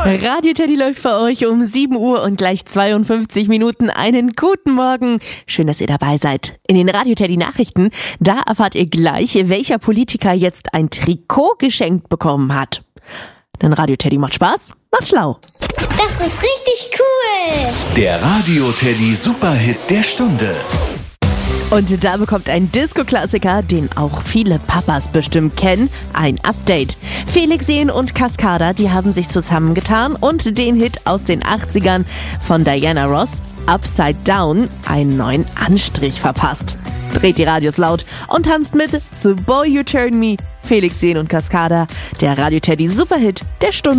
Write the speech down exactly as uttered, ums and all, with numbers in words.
Radio Teddy läuft für euch um sieben Uhr und gleich zweiundfünfzig Minuten. Einen guten Morgen. Schön, dass ihr dabei seid. In den Radio Teddy Nachrichten, da erfahrt ihr gleich, welcher Politiker jetzt ein Trikot geschenkt bekommen hat. Denn Radio Teddy macht Spaß, macht schlau. Das ist richtig cool. Der Radio Teddy Superhit der Stunde. Und da bekommt ein Disco-Klassiker, den auch viele Papas bestimmt kennen, ein Update. Felix Jähn und Cascada, die haben sich zusammengetan und den Hit aus den achtzigern von Diana Ross, Upside Down, einen neuen Anstrich verpasst. Dreht die Radios laut und tanzt mit zu Boy You Turn Me. Felix Jähn und Cascada, der Radio Teddy Superhit der Stunde.